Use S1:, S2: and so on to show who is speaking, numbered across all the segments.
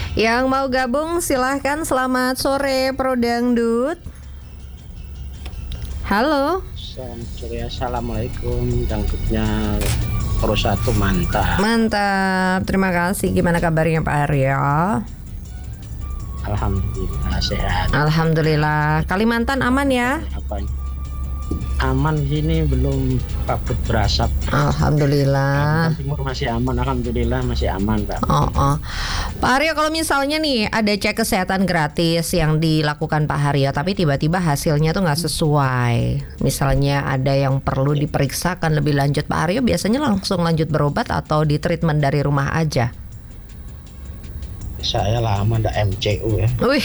S1: Yang mau gabung silahkan. Selamat sore Pro Dangdut. Halo.
S2: Selamat sore, assalamualaikum. Dangdutnya Pro 1 mantap.
S1: Mantap, terima kasih. Gimana kabarnya Pak Aryo?
S2: Alhamdulillah sehat.
S1: Alhamdulillah. Kalimantan aman ya?
S2: Apa? Aman sini, belum kabut berasap.
S1: Alhamdulillah.
S2: Kalimantan Timur masih aman, alhamdulillah masih aman, Pak.
S1: Pak Haryo, kalau misalnya nih ada cek kesehatan gratis yang dilakukan Pak Haryo, tapi tiba-tiba hasilnya tuh nggak sesuai. Misalnya ada yang perlu diperiksakan lebih lanjut, Pak Haryo biasanya langsung lanjut berobat atau di treatment dari rumah aja?
S2: Saya lama ndak MCU ya.
S1: Wih.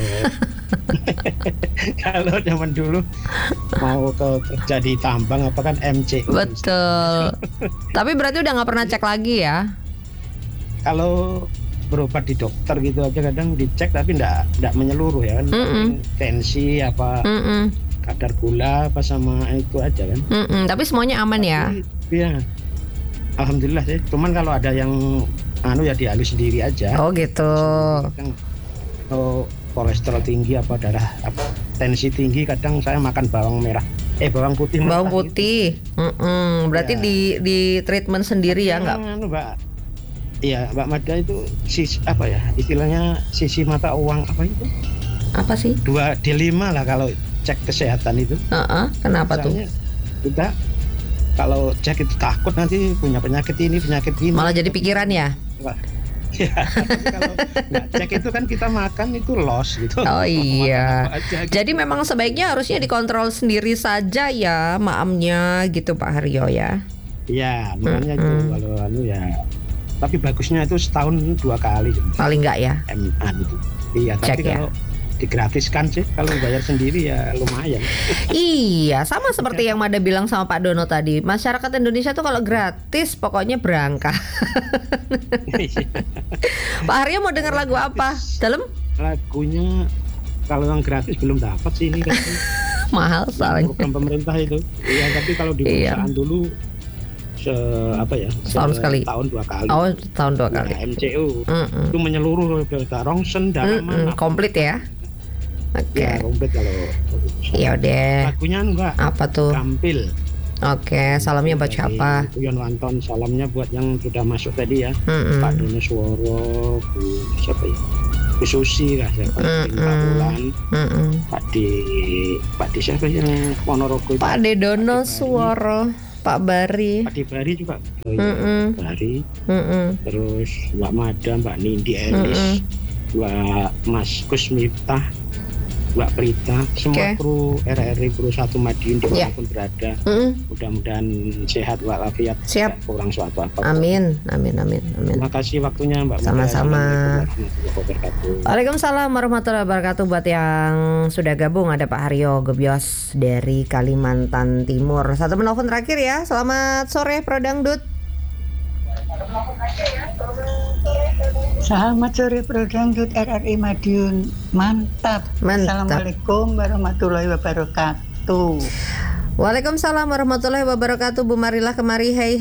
S2: Kalau zaman dulu mau kerja di tambang apa kan MCU.
S1: Betul. Tapi berarti udah nggak pernah cek lagi ya?
S2: Kalau berobat di dokter gitu aja kadang dicek tapi ndak menyeluruh ya kan. Tensi apa, kadar gula apa sama itu aja kan.
S1: Tapi semuanya aman ya?
S2: Iya. Alhamdulillah sih. Cuman kalau ada yang ya dialus sendiri aja.
S1: Oh gitu.
S2: Kalau kolesterol tinggi apa darah apa tensi tinggi kadang saya makan bawang merah bawang putih.
S1: Bawang putih gitu. Berarti ya. di treatment sendiri ya nggak?
S2: Mbak, iya Mbak Mada itu apa ya istilahnya sisi mata uang apa itu?
S1: Apa sih?
S2: 2/5 lah kalau cek kesehatan itu.
S1: Kenapa
S2: misalnya,
S1: tuh?
S2: Kita kalau cek itu takut nanti punya penyakit ini.
S1: Malah jadi pikiran ya?
S2: Ya, kalau nggak cek itu kan kita makan itu loss gitu.
S1: Oh iya. Jadi memang sebaiknya harusnya dikontrol sendiri saja ya maamnya gitu Pak Haryo ya.
S2: Iya, makanya itu kalau ya. Tapi bagusnya itu setahun 2 kali.
S1: Paling nggak ya?
S2: MA gitu. Iya,
S1: cek
S2: tapi kalau digratiskan sih, kalau bayar sendiri ya lumayan.
S1: Iya, sama seperti yang Mada bilang sama Pak Dono tadi. Masyarakat Indonesia tuh kalau gratis pokoknya berangkat. Pak Haryo mau dengar lagu apa? Dalam?
S2: Lagunya kalau yang gratis belum dapat sih ini kan.
S1: Mahal soalnya.
S2: Program pemerintah itu. Iya, tapi kalau di perusahaan dulu
S1: tahun sekali.
S2: Tahun 2 kali.
S1: Oh, tahun 2 kali.
S2: Ya, MCU. Itu menyeluruh dari Rongsen, Dalaman.
S1: Komplit ya? Oke.
S2: Ya, komplit kalau.
S1: Ya udah.
S2: Lagunya enggak.
S1: Apa tuh?
S2: Gampil.
S1: Oke, salamnya buat siapa?
S2: Yon Wanton, salamnya buat yang sudah masuk tadi ya. Pak Dono Suworo, siapa ya? Bu Susi lah siapa? Pak Bulan. Pak D siapa ya? Ponorogo.
S1: Pak De Dono Suworo. Pak Bari.
S2: Pak Bari juga. Bari. Terus Mbak Mada, Mbak Nindi Elis, Mbak Mas Kusmiftah, Mbak Prita, semua kru RRI Pro 1 Madiun dimanapun berada. Mudah-mudahan sehat walafiat.
S1: Siap.
S2: Kurang suatu apa.
S1: Amin.
S2: Terima kasih waktunya Mbak.
S1: Sama-sama. Waalaikumsalam warahmatullahi wabarakatuh. Buat yang sudah gabung ada Pak Haryo Gebyos dari Kalimantan Timur. Satu menelpon terakhir ya. Selamat sore Pro Dangdut.
S3: Selamat sore Pro Dangdut RRI Madiun. Mantap. Assalamualaikum warahmatullahi wabarakatuh.
S1: Waalaikumsalam warahmatullahi wabarakatuh. Bu Marilah kemari. Hei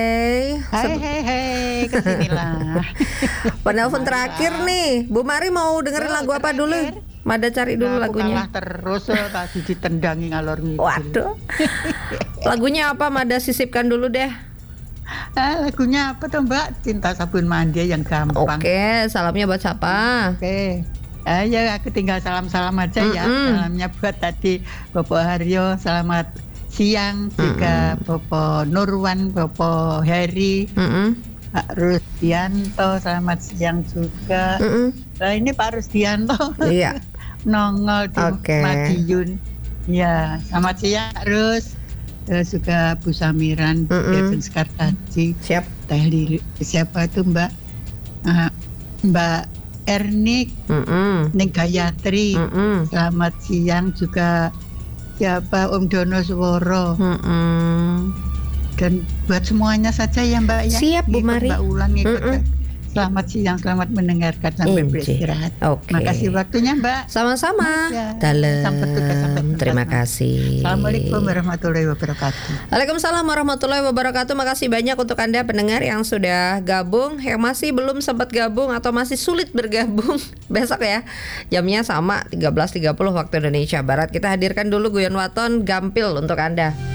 S3: kesinilah.
S1: Penelpon terakhir nih. Bu Mari mau dengerin lagu apa dulu? Mada cari dulu lagunya.
S3: Kalah terus tadi ditendangi ngalor ngidul.
S1: Waduh. Lagunya apa Mada sisipkan dulu deh.
S3: Lagunya apa tuh Mbak? Cinta Sabun Mandi yang gampang.
S1: Oke, salamnya buat siapa?
S3: Oke. Ya aku tinggal salam-salam aja ya. Salamnya buat tadi Bapak Haryo, selamat siang juga Bapak Nurwan, Bapak Heri, Pak Rusdianto, selamat siang juga. Nah ini Pak Rusdianto.
S1: Iya.
S3: Nongol di Madiun. Ya, selamat siang Rus. Juga Bu Samiran, Kevin Skartaji.
S1: Siap.
S3: Siapa itu Mbak? Mbak Ernik, Ning Gayatri. Selamat siang juga siapa Om Dono Suworo. Dan buat semuanya saja ya Mbak ya.
S1: Siap Bu Mari.
S3: Mbak Ulan ikut Selamat siang, selamat mendengarkan sampai beristirahat.
S1: Oke.
S3: Makasih waktunya Mbak.
S1: Sama-sama. Dalam. Terima kasih.
S3: Assalamualaikum warahmatullahi wabarakatuh.
S1: Waalaikumsalam warahmatullahi wabarakatuh. Makasih banyak untuk Anda pendengar yang sudah gabung, yang masih belum sempat gabung atau masih sulit bergabung. Besok ya, jamnya sama 13.30 waktu Indonesia Barat. Kita hadirkan dulu Guyon Waton Gampil untuk Anda.